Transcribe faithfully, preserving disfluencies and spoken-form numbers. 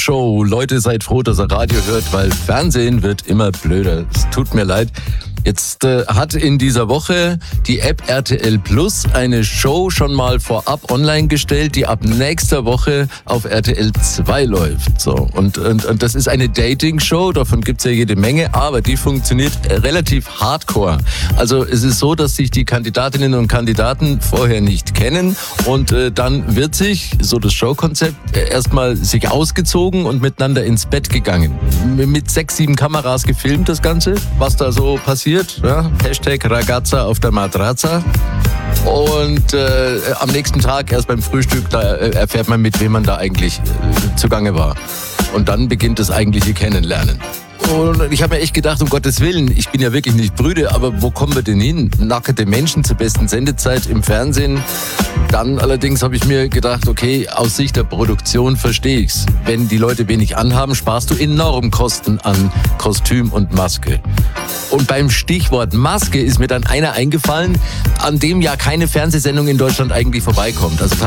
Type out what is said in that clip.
Show. Leute, seid froh, dass ihr Radio hört, weil Fernsehen wird immer blöder. Es tut mir leid. Jetzt äh, hat in dieser Woche die App R T L Plus eine Show schon mal vorab online gestellt, die ab nächster Woche auf R T L zwei läuft. So, und, und, und das ist eine Dating-Show, davon gibt's ja jede Menge, aber die funktioniert relativ hardcore. Also es ist so, dass sich die Kandidatinnen und Kandidaten vorher nicht kennen und äh, dann wird sich, so das Showkonzept, äh, erstmal sich ausgezogen und miteinander ins Bett gegangen. Mit sechs, sieben Kameras gefilmt das Ganze, was da so passiert. Ja, Hashtag Ragazza auf der Matrazza. Und äh, am nächsten Tag, erst beim Frühstück, da äh, erfährt man, mit wem man da eigentlich äh, zugange war. Und dann beginnt das eigentliche Kennenlernen. Und ich habe mir echt gedacht, um Gottes Willen, ich bin ja wirklich nicht brüde, aber wo kommen wir denn hin? Nackte Menschen zur besten Sendezeit im Fernsehen. Dann allerdings habe ich mir gedacht, okay, aus Sicht der Produktion verstehe ich's. Wenn die Leute wenig anhaben, sparst du enorm Kosten an Kostüm und Maske. Und beim Stichwort Maske ist mir dann einer eingefallen, an dem ja keine Fernsehsendung in Deutschland eigentlich vorbeikommt. Also